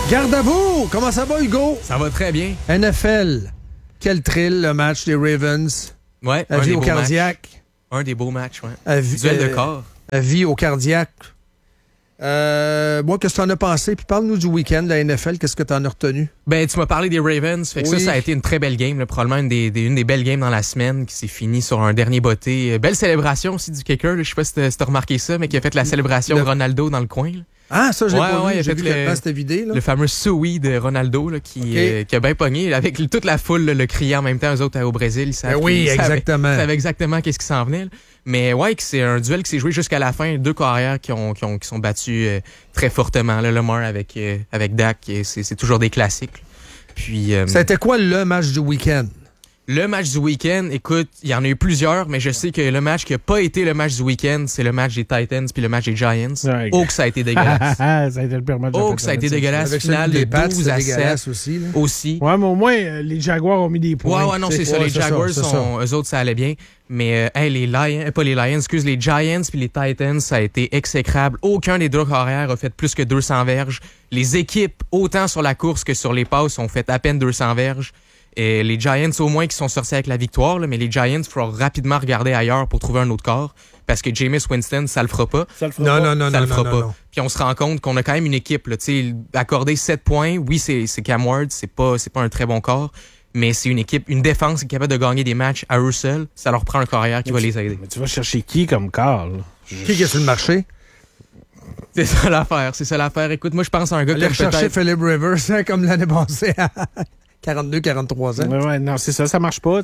Garde à vous! Comment ça va, Hugo? Ça va très bien. NFL. Quel thrill, le match des Ravens. Ouais, Avis au cardiaque. Un des beaux matchs, ouais. Duel de corps. Avis au cardiaque. Moi, qu'est-ce que t'en as pensé? Puis parle-nous du week-end de la NFL. Qu'est-ce que t'en as retenu? Ben, tu m'as parlé des Ravens. Fait que oui. ça a été une très belle game. Là, probablement une des belles games dans la semaine qui s'est finie sur un dernier botté. Belle célébration aussi du kicker. Là. Je sais pas si t'as remarqué ça, mais qui a fait la célébration de Ronaldo dans le coin. Là. Ah, ça, j'ai pas vu. J'ai J'ai vu cette vidéo. Là. Le fameux Sui de Ronaldo là, qui a bien pogné. Avec toute la foule là, le criait en même temps. Eux autres au Brésil, ils savaient, exactement. Ils savaient exactement qu'est-ce qui s'en venait. Là. Mais ouais, c'est un duel qui s'est joué jusqu'à la fin. Deux carrières qui sont battus très fortement. Là, Lamar avec Dak, c'est toujours des classiques. Puis, c'était quoi le match du week-end? Le match du week-end, écoute, il y en a eu plusieurs, mais je sais que le match qui n'a pas été le match du week-end, c'est le match des Titans puis le match des Giants. Ouais. Oh, que ça a été dégueulasse. Ça a été le pire match. Oh, que ça a été dégueulasse. Avec Finale de 12 à 7 aussi. Là. Aussi. Ouais, mais au moins, les Jaguars ont mis des points. Ouais, non, c'est ça. Les Jaguars, eux autres, ça allait bien. Mais les Lions, pas les Lions, excuse, les Giants puis les Titans, ça a été exécrable. Aucun des deux carrières a fait plus que 200 verges. Les équipes, autant sur la course que sur les passes, ont fait à peine 200 verges. Et les Giants, au moins, qui sont sortis avec la victoire, là, mais les Giants, il faudra rapidement regarder ailleurs pour trouver un autre corps. Parce que Jameis Winston, ça le fera pas. Ça le fera pas. Non. Puis on se rend compte qu'on a quand même une équipe. Là, accorder 7 points, oui, c'est Cam Ward, c'est pas un très bon corps. Mais c'est une équipe, une défense qui est capable de gagner des matchs à eux seuls. Ça leur prend un carrière qui va les aider. Mais tu vas chercher qui comme corps? Là? Qui est sur le marché? C'est ça l'affaire. Écoute, moi, je pense à un gars aller comme chercher Philip Rivers, hein, comme l'année passée, à 42-43 ans. Ouais, non, c'est ça, ça marche pas.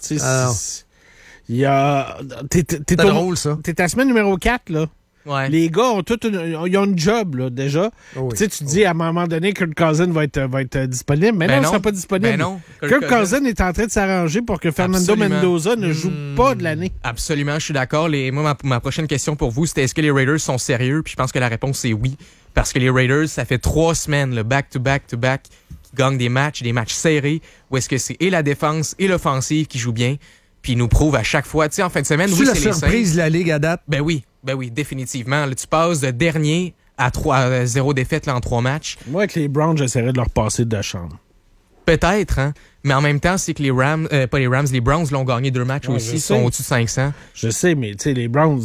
Il y a... C'est drôle, ça. T'es à semaine numéro 4, là. Ouais. Les gars ont ils ont une job, là, déjà. Oh oui. Tu te dis, à un moment donné, Kirk Cousins va être disponible. Mais non, il ne sera pas disponible. Ben non. Kirk Cousins est en train de s'arranger pour que Fernando Mendoza ne joue pas de l'année. Absolument, je suis d'accord. Moi, ma prochaine question pour vous, c'était est-ce que les Raiders sont sérieux? Puis je pense que la réponse, c'est oui. Parce que les Raiders, ça fait 3 semaines, back-to-back, qui gagnent des matchs serrés, où est-ce que c'est et la défense et l'offensive qui jouent bien. Puis ils nous prouvent à chaque fois. Tu sais, en fin de semaine, oui, c'est la surprise de la Ligue à date. Ben oui, définitivement. Là, tu passes de dernier à 0 défaite là, en 3 matchs. Moi, avec les Browns, j'essaierais de leur passer de la chambre. Peut-être, hein. Mais en même temps, c'est que les Browns l'ont gagné 2 matchs aussi, sont au-dessus de 500. Je sais, mais tu sais, les Browns,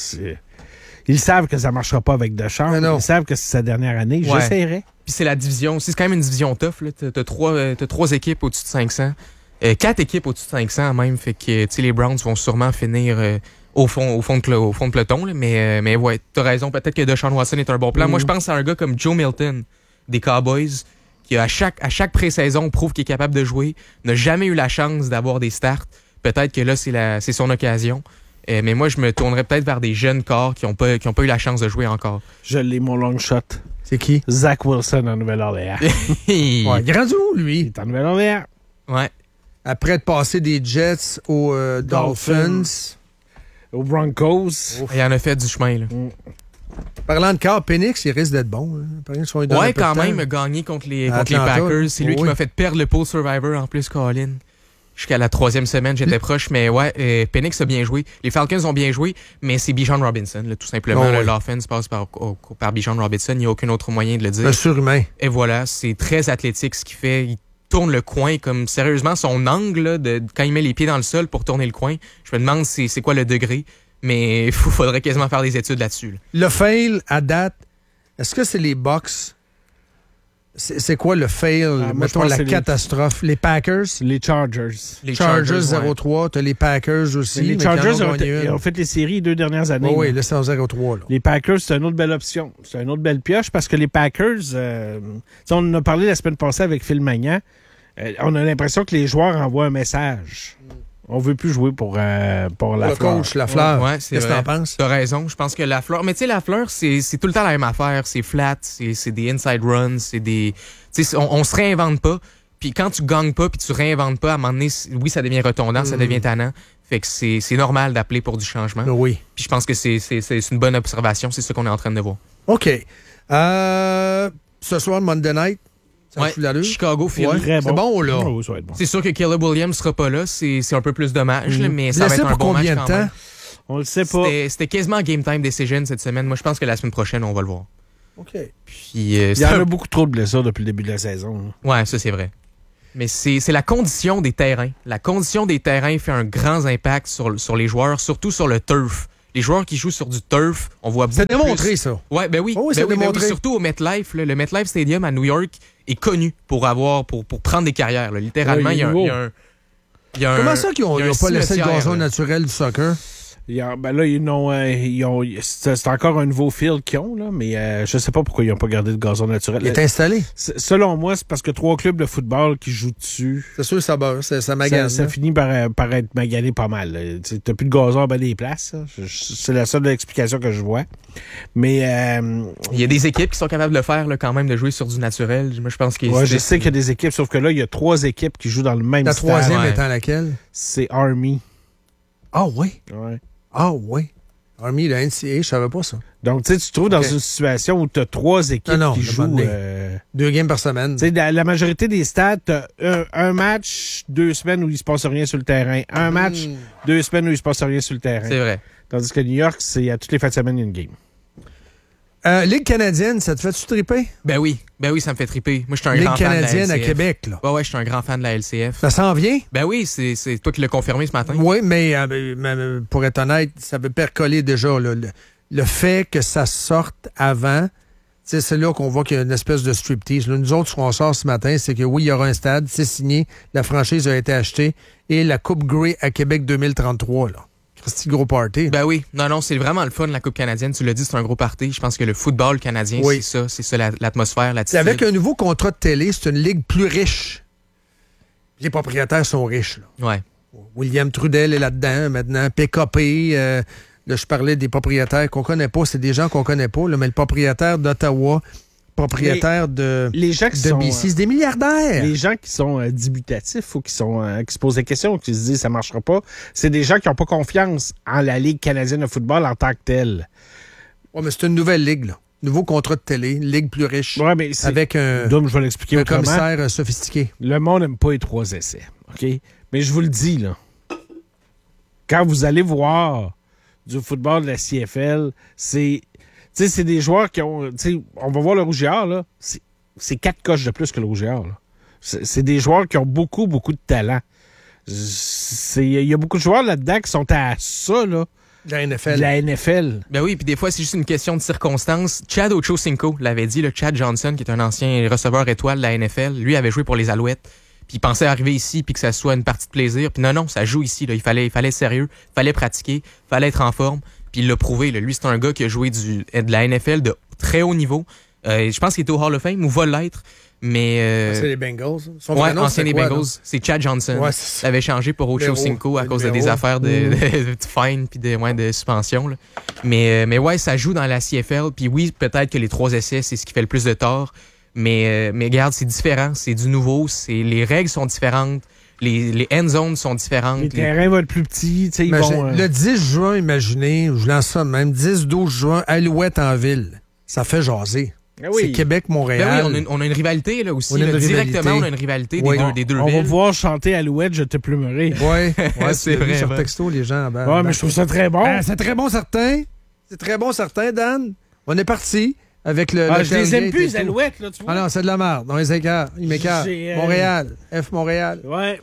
ils savent que ça marchera pas avec Deschamps. Ils savent que c'est sa dernière année. Ouais. J'essaierais. Puis c'est la division. C'est quand même une division tough. Là. T'as 3 équipes au-dessus de 500. 4 équipes au-dessus de 500 même. Fait que les Browns vont sûrement finir au fond de peloton. Là. Mais ouais, t'as raison. Peut-être que Deshaun Watson est un bon plan. Moi, je pense à un gars comme Joe Milton des Cowboys qui, à chaque pré-saison, prouve qu'il est capable de jouer. N'a jamais eu la chance d'avoir des starts. Peut-être que là, c'est son occasion. Mais moi, je me tournerais peut-être vers des jeunes corps qui ont pas eu la chance de jouer encore. Je l'ai, mon long shot. C'est qui? Zach Wilson en Nouvelle-Orléans. Ouais, grand où, lui? Il est en Nouvelle-Orléans. Ouais. Après de passer des Jets aux Dolphins. Aux Broncos. Il en a fait du chemin, là. Parlant de corps, Penix, il risque d'être bon. Hein. Ouais, quand même, gagné contre les Packers. C'est lui qui m'a fait perdre le Pool Survivor en plus, Colin. Jusqu'à la 3e semaine, j'étais proche, mais ouais, Penix a bien joué. Les Falcons ont bien joué, mais c'est Bijan Robinson, là, tout simplement. L'offense passe par Bijan Robinson, il n'y a aucun autre moyen de le dire. Un surhumain. Et voilà, c'est très athlétique ce qu'il fait. Il tourne le coin comme, sérieusement, son angle, là, quand il met les pieds dans le sol pour tourner le coin, je me demande c'est quoi le degré, mais il faudrait quasiment faire des études là-dessus. Là. Le fail à date, est-ce que c'est les Bucks? C'est quoi le fail? Mettons la catastrophe. Les Packers? Les Chargers. Les Chargers 0-3. T'as les Packers aussi. Mais les Chargers ont fait les séries les 2 dernières années. Oui, là, c'est en 0-3. Là. Les Packers, c'est une autre belle option. C'est une autre belle pioche parce que les Packers, on en a parlé la semaine passée avec Phil Magnan, on a l'impression que les joueurs envoient un message. On veut plus jouer pour la le coach, la fleur. Ouais, qu'est-ce que t'en penses? T'as raison. Je pense que la fleur. Mais tu sais, la fleur, c'est tout le temps la même affaire. C'est flat, c'est des inside runs, c'est des. Tu sais, on se réinvente pas. Puis quand tu gagnes pas, puis tu réinventes pas, à un moment donné, oui, ça devient retondant, ça devient tannant. Fait que c'est normal d'appeler pour du changement. Oui. Puis je pense que c'est une bonne observation. C'est ce qu'on est en train de voir. OK. Ce soir, Monday Night. Ouais, Chicago, Philly. Ouais, c'est bon, là. Oh, ça va être bon. C'est sûr que Caleb Williams sera pas là. C'est un peu plus dommage, là, mais ça va être un bon match quand même. On le sait pas. C'était quasiment game time decision cette semaine. Moi, je pense que la semaine prochaine, on va le voir. OK. Puis, il y en a beaucoup trop de blessures depuis le début de la saison. Ouais, ça, c'est vrai. Mais c'est la condition des terrains. La condition des terrains fait un grand impact sur les joueurs, surtout sur le turf. Les joueurs qui jouent sur du turf, on voit beaucoup. C'est démontré, ça. Ouais, ben oui. Oh, oui, c'est démontré. Oui, surtout au MetLife. Le MetLife Stadium à New York est connu pour prendre des carrières. Là. Littéralement, il y a un. Comment ça qu'ils n'ont pas laissé le gazon naturel du soccer? C'est encore un nouveau field qu'ils ont, là, mais je sais pas pourquoi ils n'ont pas gardé le gazon naturel. Il est installé. Selon moi, c'est parce que 3 clubs de football qui jouent dessus. C'est sûr, ça magane. Ça finit par être magané pas mal. T'as plus de gazon à des places. C'est la seule explication que je vois. Mais il y a des équipes qui sont capables de le faire là, quand même, de jouer sur du naturel. Moi, je pense je sais qu'il y a des équipes, sauf que là, il y a 3 équipes qui jouent dans le même stade. La troisième étant laquelle? C'est Army. Ah oui? Ouais. Ah oui. Army, la NCAA, je savais pas ça. Donc, tu te trouves dans une situation où tu as 3 équipes qui jouent... 2 games par semaine. La majorité des stades, tu as un match, 2 semaines où il se passe rien sur le terrain. Un match, 2 semaines où il se passe rien sur le terrain. C'est vrai. Tandis que New York, c'est à toutes les fins de semaine, il y a une game. Ligue canadienne, ça te fait-tu triper? Ben oui, ça me fait triper. Moi, je suis un grand fan de la LCF. Ligue canadienne à Québec, là. Ouais, je suis un grand fan de la LCF. Ça s'en vient? Ben oui, c'est toi qui l'as confirmé ce matin. Oui, mais pour être honnête, ça veut percoler déjà. Là, le fait que ça sorte avant, c'est là qu'on voit qu'il y a une espèce de striptease. Là, nous autres, ce qu'on sort ce matin, c'est que oui, il y aura un stade, c'est signé, la franchise a été achetée, et la Coupe Grey à Québec 2033, là. C'est un gros party. Ben oui. Non, c'est vraiment le fun, la Coupe canadienne. Tu l'as dit, c'est un gros party. Je pense que le football canadien, c'est ça l'atmosphère, l'attitude. C'est avec un nouveau contrat de télé, c'est une ligue plus riche. Les propriétaires sont riches. Là. Ouais. William Trudel est là-dedans, maintenant. PKP, là, je parlais des propriétaires qu'on connaît pas. C'est des gens qu'on connaît pas, là, mais le propriétaire d'Ottawa, propriétaire de BC, c'est des milliardaires. Les gens qui sont dubitatifs ou qui se posent des questions, qui se disent ça marchera pas, c'est des gens qui n'ont pas confiance en la Ligue canadienne de football en tant que telle. Oui, mais c'est une nouvelle ligue, là. Nouveau contrat de télé, ligue plus riche. Ouais, mais avec un commissaire sophistiqué. Le monde n'aime pas les 3 essais. OK? Mais je vous le dis, là. Quand vous allez voir du football de la CFL, c'est des joueurs qui ont... On va voir le Rouge et Or, là. C'est 4 coches de plus que le Rouge et Or, là. C'est des joueurs qui ont beaucoup, beaucoup de talent. Il y a beaucoup de joueurs là-dedans qui sont à ça, là. La NFL. La NFL. Ben oui, puis des fois, c'est juste une question de circonstance. Chad Ochocinco l'avait dit, le Chad Johnson, qui est un ancien receveur étoile de la NFL, lui avait joué pour les Alouettes. Puis il pensait arriver ici puis que ça soit une partie de plaisir. Puis non, ça joue ici. Là. Il fallait être sérieux, fallait pratiquer, fallait être en forme. Puis il l'a prouvé. Là. Lui, c'est un gars qui a joué de la NFL de très haut niveau. Je pense qu'il était au Hall of Fame ou va l'être. Mais c'est les Bengals. Ouais, ancien des Bengals. C'est Chad Johnson. Ouais, il avait changé pour Ochocinco à cause de des affaires de fine puis de suspension. Là. Mais ouais, ça joue dans la CFL. Puis oui, peut-être que les 3 essais, c'est ce qui fait le plus de tort. Mais regarde, c'est différent, c'est du nouveau, les règles sont différentes, les end zones sont différentes. Les terrains vont être plus petits, tu sais, Le 10 juin, imaginez, je lance ça même, 10-12 juin, Alouette en ville. Ça fait jaser. Ah oui. C'est Québec-Montréal. Ben oui, on a une rivalité là aussi. Directement, on a une rivalité des deux villes. On va pouvoir chanter Alouette, je te plumerai. Oui, c'est vrai. Sur texto, les gens. Ouais, mais je trouve ça très bon. C'est très bon, certain. C'est très bon, certain, Dan. On est parti. Avec le je les aime plus, les Alouettes, là, tu vois. Ah non, c'est de la merde. Non, ils m'écartent. Montréal. F Montréal. Ouais.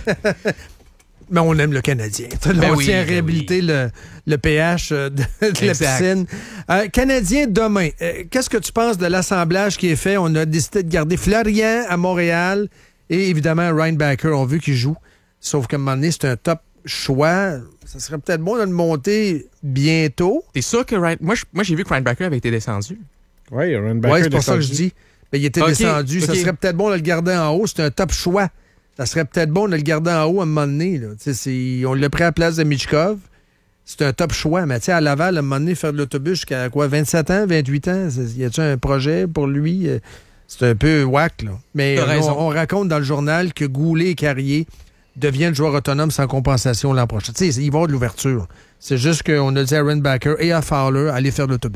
Mais on aime le Canadien. On tient à réhabiliter le pH de la piscine. Canadien demain. Qu'est-ce que tu penses de l'assemblage qui est fait? On a décidé de garder Florian à Montréal et évidemment Ryan Backer. On veut qu'il joue. Sauf qu'à un moment donné, c'est un top choix. Ça serait peut-être bon de le monter bientôt. T'es sûr que Moi, j'ai vu que Ryan Backer avait été descendu. Oui, Ryan Backer. Oui, c'est pour ça que je dis. Mais il était descendu. Ça serait peut-être bon de le garder en haut. C'est un top choix. Ça serait peut-être bon de le garder en haut à un moment donné. Là. On l'a pris à la place de Michkov. C'est un top choix. Mais à Laval, à un moment donné, faire de l'autobus jusqu'à 27 ans, 28 ans, y a-t-il un projet pour lui? C'est un peu whack. Là. Mais on raconte dans le journal que Goulet et Carrier deviennent joueurs autonomes sans compensation l'an prochain. Il va y avoir de l'ouverture. C'est juste qu'on a dit à Ryan Backer et à Fowler, allez faire de l'autobus.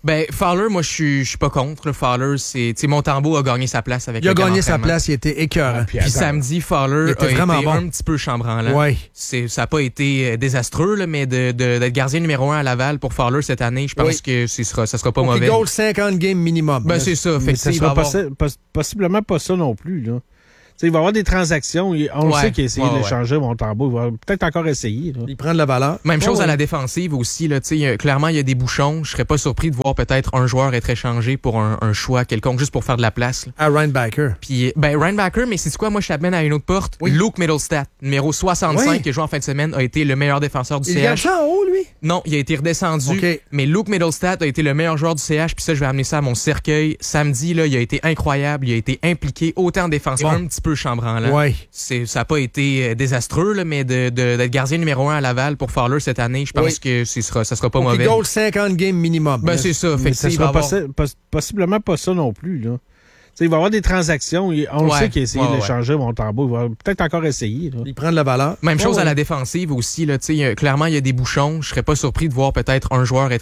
Ben, Fowler, moi, je suis pas contre. Le Fowler, c'est... Tu sais, Montembeau a gagné sa place avec Il a gagné sa place, il était écœurant. Puis samedi, Fowler a été un petit peu chambranlant. Ouais. Ça n'a pas été désastreux, là, mais d'être gardien numéro 1 à Laval pour Fowler cette année, je pense que ça sera pas mauvais. Il goal 50 games minimum. Ben, c'est ça. Fait ça sera possiblement pas ça non plus, là. T'sais, il va y avoir des transactions. On le sait qu'il a essayé d'échanger Montembeau. Il va peut-être encore essayer. Là. Il prend de la valeur. Même chose à la défensive aussi. Là, clairement, il y a des bouchons. Je serais pas surpris de voir peut-être un joueur être échangé pour un choix quelconque, juste pour faire de la place. Là. À Reinbacker. Puis, Reinbacker, mais c'est quoi? Moi, je t'amène à une autre porte. Oui. Luke Middlestat, numéro 65, qui a joué en fin de semaine, a été le meilleur défenseur du CH. Il est en haut, lui? Non, il a été redescendu. Okay. Mais Luke Middlestat a été le meilleur joueur du CH. Puis ça, je vais amener ça à mon cercueil. Samedi, là, il a été incroyable. Il a été impliqué autant en défense, un petit peu chambranlant. Ouais. Ça n'a pas été désastreux, là, mais d'être gardien numéro 1 à Laval pour Fowler cette année, je pense que ça sera pas mauvais. Il goal 50 games minimum. Ben, c'est ça. Fait ça sera possiblement pas ça non plus, là. T'sais, il va y avoir des transactions. On le sait qu'il a essayé d'échanger Montembeau. Il va peut-être encore essayer. Là. Il prend de la valeur. Même chose à la défensive aussi. Là, clairement, il y a des bouchons. Je serais pas surpris de voir peut-être un joueur être